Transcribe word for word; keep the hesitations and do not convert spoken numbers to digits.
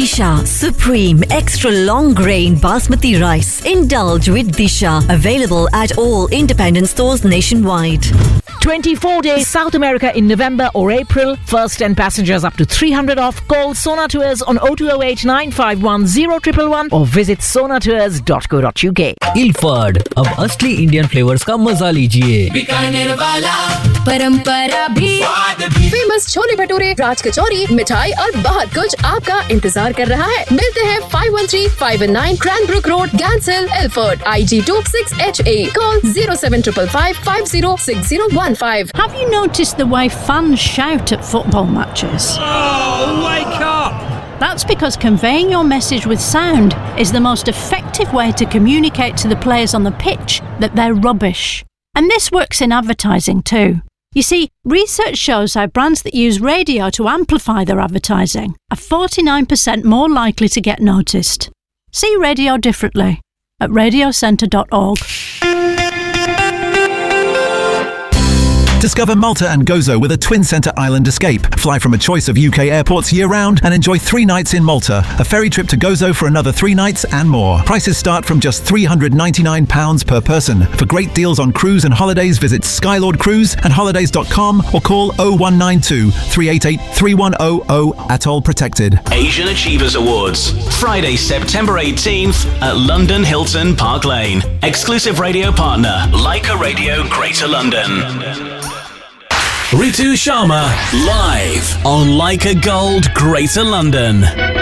Disha Supreme Extra Long Grain Basmati Rice. Indulge with Disha. Available at all independent stores nationwide. twenty-four days South America in November or April. First ten passengers up to three hundred off. Call Sona Tours on oh two oh eight nine five one oh one one one or visit sona tours dot co dot uk. Ilford, अब असली Indian flavours का मजा लीजिए। बीकानेर वाला परंपरा भी, famous chole bhature, राज कचौरी, मिठाई और बहुत कुछ आपका इंतजार कर रहा है। मिलते हैं five one three five one nine Cranbrook Road, Ganshill, Ilford, I G two six H A. Call zero seven five five five zero six zero one five. Have you noticed the way fans shout at football matches? Oh, wake up! That's because conveying your message with sound is the most effective way to communicate to the players on the pitch that they're rubbish. And this works in advertising too. You see, research shows how brands that use radio to amplify their advertising are forty-nine percent more likely to get noticed. See radio differently at radio centre dot org. Discover Malta and Gozo with a twin centre island escape. Fly from a choice of U K airports year-round and enjoy three nights in Malta. A ferry trip to Gozo for another three nights and more. Prices start from just three hundred ninety-nine pounds per person. For great deals on cruise and holidays, visit Skylord Cruise and holidays dot com or call oh one nine two three eight eight three one oh oh. Atoll protected. Asian Achievers Awards. Friday, September eighteenth at London Hilton Park Lane. Exclusive radio partner, Leica Radio Greater London. Ritu Sharma, live on Leica Gold Greater London.